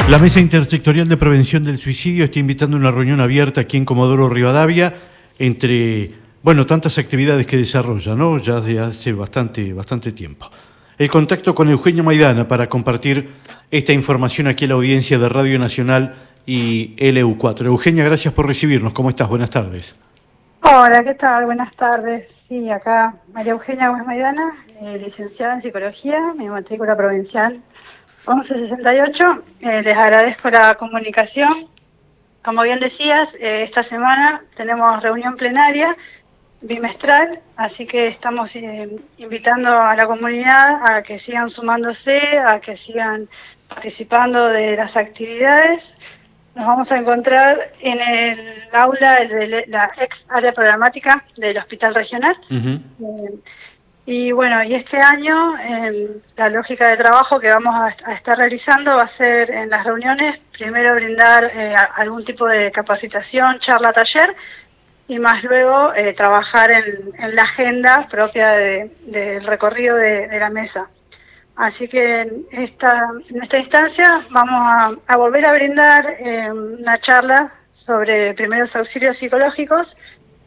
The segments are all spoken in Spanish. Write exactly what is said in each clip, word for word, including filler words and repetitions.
La Mesa Intersectorial de Prevención del Suicidio está invitando a una reunión abierta aquí en Comodoro Rivadavia entre, bueno, tantas actividades que desarrolla, ¿no? Ya desde hace bastante, bastante tiempo. El contacto con Eugenia Maidana para compartir esta información aquí a la audiencia de Radio Nacional y L U cuatro. Eugenia, gracias por recibirnos. ¿Cómo estás? Buenas tardes. Hola, ¿qué tal? Buenas tardes. Sí, acá María Eugenia Gómez Maidana, eh, licenciada en Psicología, mi matrícula provincial once sesenta y ocho. Eh, les agradezco la comunicación. Como bien decías, eh, esta semana tenemos reunión plenaria bimestral, así que estamos eh, invitando a la comunidad a que sigan sumándose, a que sigan participando de las actividades. Nos vamos a encontrar en el aula de la ex área programática del Hospital Regional. Uh-huh. eh, y bueno, y este año eh, la lógica de trabajo que vamos a, a estar realizando va a ser en las reuniones, primero brindar eh, algún tipo de capacitación, charla, taller, y más luego eh, trabajar en, en la agenda propia del de, de recorrido de, de la mesa. Así que en esta, en esta instancia vamos a, a volver a brindar eh, una charla sobre primeros auxilios psicológicos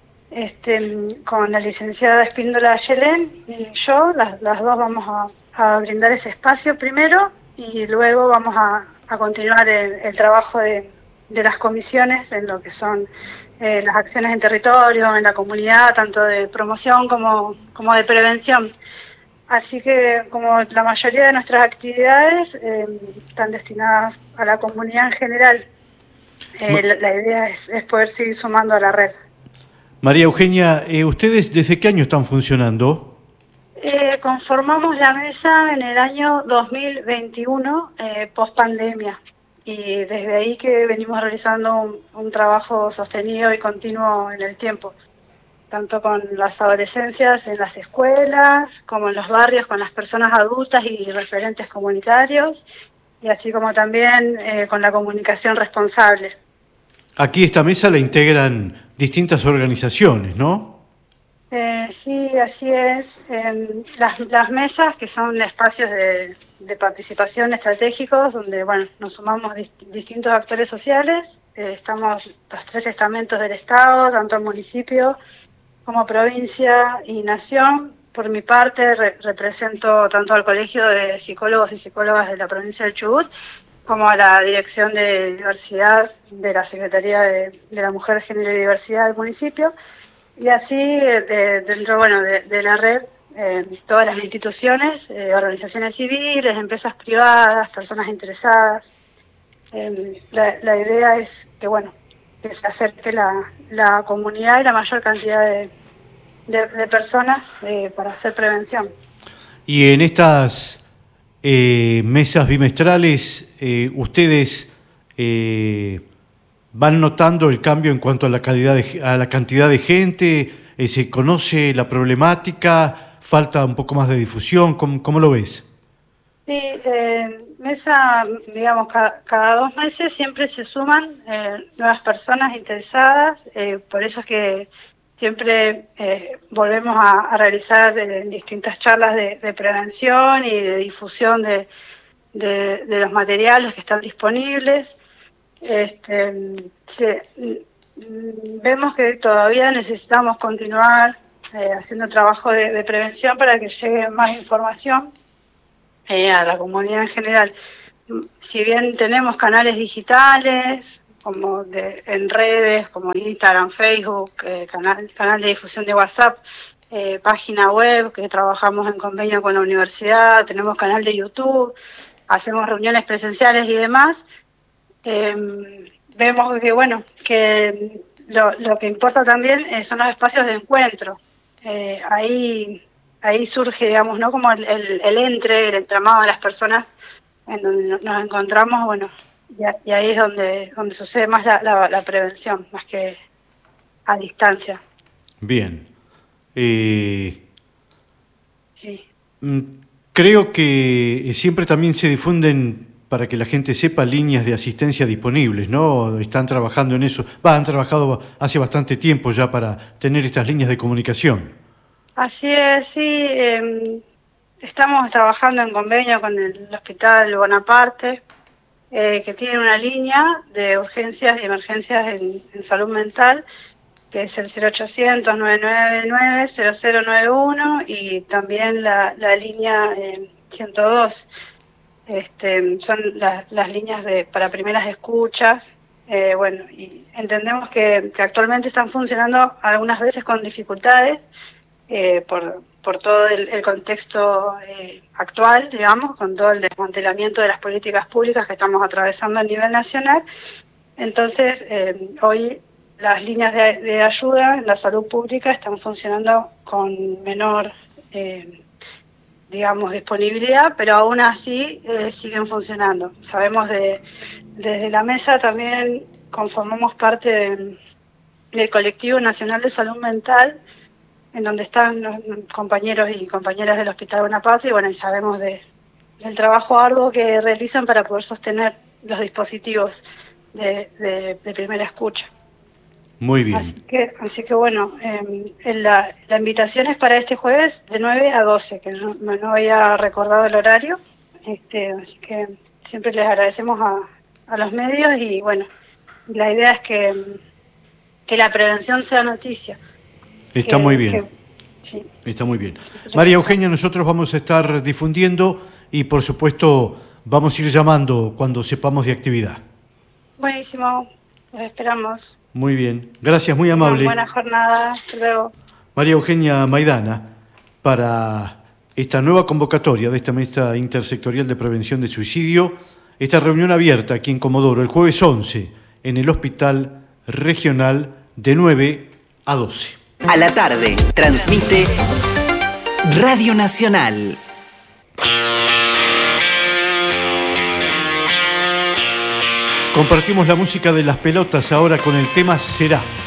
este, con la licenciada Espíndola Yelén y yo. Las, las dos vamos a, a brindar ese espacio primero y luego vamos a, a continuar el, el trabajo de, de las comisiones en lo que son eh, las acciones en territorio, en la comunidad, tanto de promoción como, como de prevención. Así que, como la mayoría de nuestras actividades eh, están destinadas a la comunidad en general, eh, la, la idea es, es poder seguir sumando a la red. María Eugenia, eh, ¿ustedes desde qué año están funcionando? Eh, conformamos la mesa en el año dos mil veintiuno, eh, post pandemia, y desde ahí que venimos realizando un, un trabajo sostenido y continuo en el tiempo, tanto con las adolescencias en las escuelas, como en los barrios con las personas adultas y referentes comunitarios, y así como también eh, con la comunicación responsable. Aquí esta mesa la integran distintas organizaciones, ¿no? Eh, sí, así es. Eh, las, las mesas, que son espacios de, de participación estratégicos, donde bueno, nos sumamos dist distintos actores sociales, eh, estamos los tres estamentos del Estado, tanto el municipio como provincia y nación. Por mi parte, re represento tanto al Colegio de Psicólogos y Psicólogas de la provincia del Chubut, como a la Dirección de Diversidad de la Secretaría de, de la Mujer, Género y Diversidad del municipio, y así de, dentro bueno, de, de la red, eh, todas las instituciones, eh, organizaciones civiles, empresas privadas, personas interesadas. Eh, la, la idea es que, bueno, que se acerque la, la comunidad y la mayor cantidad de, de, de personas eh, para hacer prevención. Y en estas eh, mesas bimestrales, eh, ¿ustedes eh, van notando el cambio en cuanto a la, calidad de, a la cantidad de gente? Eh, ¿Se conoce la problemática? ¿Falta un poco más de difusión? ¿Cómo, cómo lo ves? Sí, eh, mesa, digamos, cada, cada dos meses siempre se suman eh, nuevas personas interesadas, eh, por eso es que siempre eh, volvemos a, a realizar eh, distintas charlas de, de prevención y de difusión de, de, de los materiales que están disponibles. Este, se, vemos que todavía necesitamos continuar eh, haciendo trabajo de, de prevención para que llegue más información Eh, a la comunidad en general. Si bien tenemos canales digitales, como de, en redes, como Instagram, Facebook, eh, canal, canal de difusión de WhatsApp, eh, página web, que trabajamos en convenio con la universidad, tenemos canal de YouTube, hacemos reuniones presenciales y demás, eh, vemos que, bueno, que lo, lo que importa también eh, son los espacios de encuentro. Eh, ahí... Ahí surge, digamos, ¿no? Como el, el, el entre, el entramado de las personas en donde nos encontramos, bueno, y, a, y ahí es donde, donde sucede más la, la, la prevención, más que a distancia. Bien. Eh, sí. Creo que siempre también se difunden, para que la gente sepa, líneas de asistencia disponibles, ¿no? Están trabajando en eso. Va, han trabajado hace bastante tiempo ya para tener estas líneas de comunicación. Así es, sí. Eh, estamos trabajando en convenio con el Hospital Bonaparte, eh, que tiene una línea de urgencias y emergencias en, en salud mental, que es el cero ochocientos, nueve nueve nueve, cero cero nueve uno, y también la, la línea eh, ciento dos. Este, son la, las líneas de, para primeras escuchas. Eh, bueno, y entendemos que, que actualmente están funcionando algunas veces con dificultades eh, por, por todo el, el contexto eh, actual, digamos, con todo el desmantelamiento de las políticas públicas que estamos atravesando a nivel nacional. Entonces, eh, hoy las líneas de, de ayuda en la salud pública están funcionando con menor, eh, digamos, disponibilidad, pero aún así eh, siguen funcionando. Sabemos de, desde la mesa también conformamos parte de, del Colectivo Nacional de Salud Mental, en donde están los compañeros y compañeras del Hospital Bonaparte, y bueno, y sabemos de, del trabajo arduo que realizan para poder sostener los dispositivos de, de, de primera escucha. Muy bien. Así que, así que bueno, eh, la, la invitación es para este jueves de nueve a doce, que no, no había recordado el horario, este, así que siempre les agradecemos a, a los medios, y bueno, la idea es que, que la prevención sea noticia. Está que, muy bien. Que, sí. Está muy bien. María Eugenia, nosotros vamos a estar difundiendo y por supuesto vamos a ir llamando cuando sepamos de actividad. Buenísimo, los esperamos. Muy bien, gracias, muy amable. Buena jornada, hasta luego. María Eugenia Maidana, para esta nueva convocatoria de esta mesa intersectorial de prevención de suicidio, esta reunión abierta aquí en Comodoro el jueves once en el Hospital Regional de nueve a doce. A la tarde, transmite Radio Nacional. Compartimos la música de Las Pelotas ahora con el tema Será.